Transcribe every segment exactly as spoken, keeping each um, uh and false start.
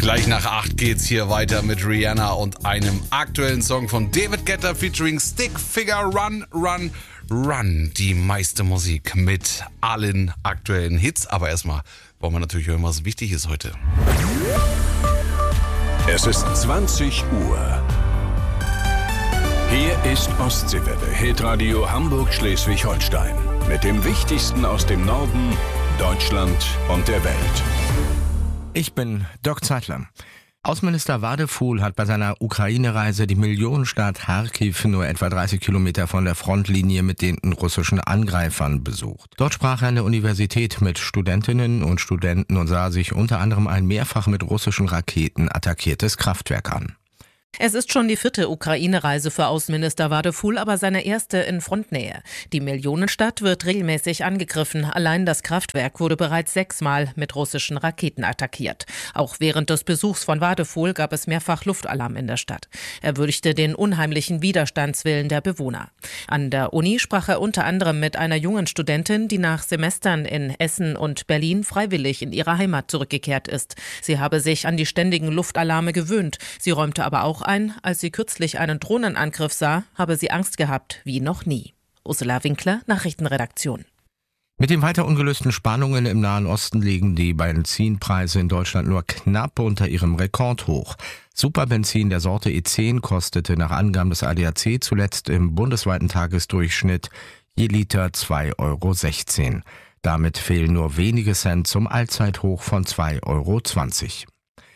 Gleich nach acht geht's hier weiter mit Rihanna und einem aktuellen Song von David Guetta featuring Stick Figure Run, Run, Run. Die meiste Musik mit allen aktuellen Hits. Aber erstmal wollen wir natürlich hören, was wichtig ist heute. Es ist zwanzig Uhr. Hier ist Ostseewelle, Hitradio Hamburg-Schleswig-Holstein. Mit dem Wichtigsten aus dem Norden, Deutschland und der Welt. Ich bin Dirk Zeitler. Außenminister Wadefuhl hat bei seiner Ukraine-Reise die Millionenstadt Charkiw, nur etwa dreißig Kilometer von der Frontlinie mit den russischen Angreifern, besucht. Dort sprach er an der Universität mit Studentinnen und Studenten und sah sich unter anderem ein mehrfach mit russischen Raketen attackiertes Kraftwerk an. Es ist schon die vierte Ukraine-Reise für Außenminister Wadefuhl, aber seine erste in Frontnähe. Die Millionenstadt wird regelmäßig angegriffen. Allein das Kraftwerk wurde bereits sechsmal mit russischen Raketen attackiert. Auch während des Besuchs von Wadefuhl gab es mehrfach Luftalarm in der Stadt. Er würdigte den unheimlichen Widerstandswillen der Bewohner. An der Uni sprach er unter anderem mit einer jungen Studentin, die nach Semestern in Essen und Berlin freiwillig in ihre Heimat zurückgekehrt ist. Sie habe sich an die ständigen Luftalarme gewöhnt. Sie räumte aber auch ein, als sie kürzlich einen Drohnenangriff sah, habe sie Angst gehabt wie noch nie. Ursula Winkler, Nachrichtenredaktion. Mit den weiter ungelösten Spannungen im Nahen Osten liegen die Benzinpreise in Deutschland nur knapp unter ihrem Rekordhoch. Superbenzin der Sorte E zehn kostete nach Angaben des A D A C zuletzt im bundesweiten Tagesdurchschnitt je Liter zwei Euro sechzehn. Damit fehlen nur wenige Cent zum Allzeithoch von zwei Euro zwanzig.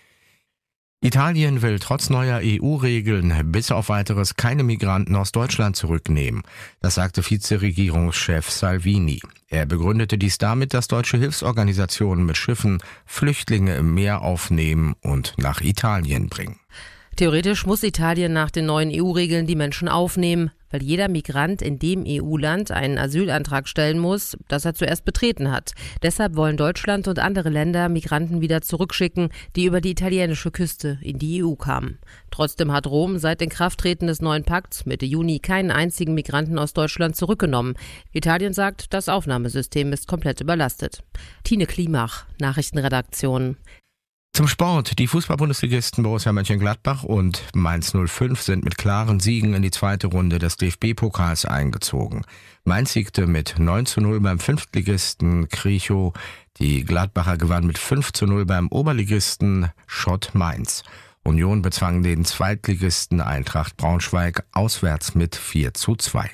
Italien will trotz neuer E U-Regeln bis auf Weiteres keine Migranten aus Deutschland zurücknehmen. Das sagte Vizeregierungschef Salvini. Er begründete dies damit, dass deutsche Hilfsorganisationen mit Schiffen Flüchtlinge im Meer aufnehmen und nach Italien bringen. Theoretisch muss Italien nach den neuen E U-Regeln die Menschen aufnehmen, weil jeder Migrant in dem E U-Land einen Asylantrag stellen muss, das er zuerst betreten hat. Deshalb wollen Deutschland und andere Länder Migranten wieder zurückschicken, die über die italienische Küste in die E U kamen. Trotzdem hat Rom seit Inkrafttreten des neuen Pakts Mitte Juni keinen einzigen Migranten aus Deutschland zurückgenommen. Italien sagt, das Aufnahmesystem ist komplett überlastet. Tine Klimach, Nachrichtenredaktion. Zum Sport. Die Fußball-Bundesligisten Borussia Mönchengladbach und Mainz null fünf sind mit klaren Siegen in die zweite Runde des D F B-Pokals eingezogen. Mainz siegte mit neun zu null beim Fünftligisten Kriechow. Die Gladbacher gewannen mit fünf zu null beim Oberligisten Schott Mainz. Union bezwang den Zweitligisten Eintracht Braunschweig auswärts mit vier zu zwei.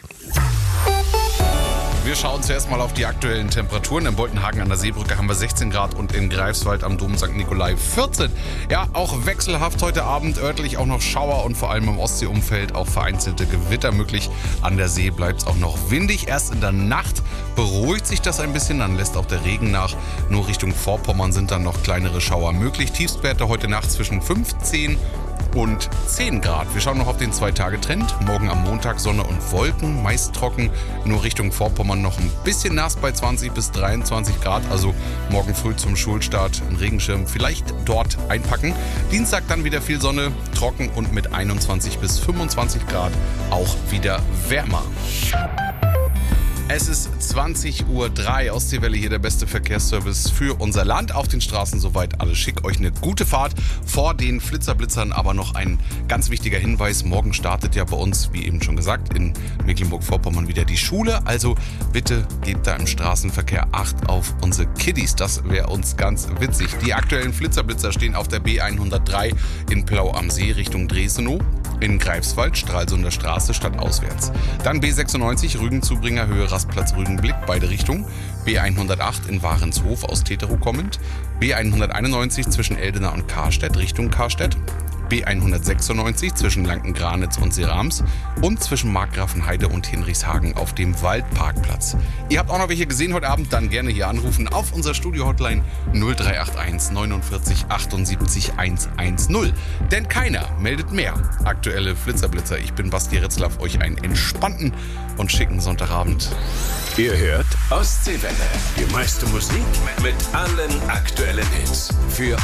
Wir schauen zuerst mal auf die aktuellen Temperaturen. In Boltenhagen an der Seebrücke haben wir sechzehn Grad und in Greifswald am Dom Sankt Nikolai vierzehn. Ja, auch wechselhaft heute Abend, örtlich auch noch Schauer und vor allem im Ostseeumfeld auch vereinzelte Gewitter möglich. An der See bleibt es auch noch windig. Erst in der Nacht beruhigt sich das ein bisschen, dann lässt auch der Regen nach. Nur Richtung Vorpommern sind dann noch kleinere Schauer möglich. Tiefstwerte heute Nacht zwischen fünfzehn und zehn Grad. Wir schauen noch auf den zwei-Tage-Trend. Morgen am Montag Sonne und Wolken, meist trocken. Nur Richtung Vorpommern noch ein bisschen nass bei zwanzig bis dreiundzwanzig Grad. Also morgen früh zum Schulstart einen Regenschirm vielleicht dort einpacken. Dienstag dann wieder viel Sonne, trocken und mit einundzwanzig bis fünfundzwanzig Grad auch wieder wärmer. Es ist zwanzig Uhr drei, Ostseewelle, hier der beste Verkehrsservice für unser Land. Auf den Straßen soweit alles schick. Euch eine gute Fahrt vor den Flitterblitzern. Aber noch ein ganz wichtiger Hinweis. Morgen startet ja bei uns, wie eben schon gesagt, in Mecklenburg-Vorpommern wieder die Schule. Also bitte gebt da im Straßenverkehr Acht auf unsere Kiddies. Das wäre uns ganz witzig. Die aktuellen Flitterblitzer stehen auf der B hundertdrei in Plau am See Richtung Dresenow. In Greifswald, Stralsunder Straße, stadtauswärts. Dann B sechsundneunzig, Rügenzubringer, Höhe Rastplatz Rügenblick, beide Richtungen. B hundertacht in Warenshof aus Teterow kommend. B hunderteinundneunzig zwischen Eldena und Karstedt, Richtung Karstedt. B hundertsechsundneunzig zwischen Lanken-Granitz und Serams und zwischen Markgrafenheide und Hinrichshagen auf dem Waldparkplatz. Ihr habt auch noch welche gesehen heute Abend, dann gerne hier anrufen auf unser Studio-Hotline null drei acht eins neunundvierzig achtundsiebzig hundertzehn. Denn keiner meldet mehr. Aktuelle Flitzerblitzer. Ich bin Basti Ritzlaff, euch einen entspannten und schicken Sonntagabend. Ihr hört Ostseewelle. Die meiste Musik mit allen aktuellen Hits. Für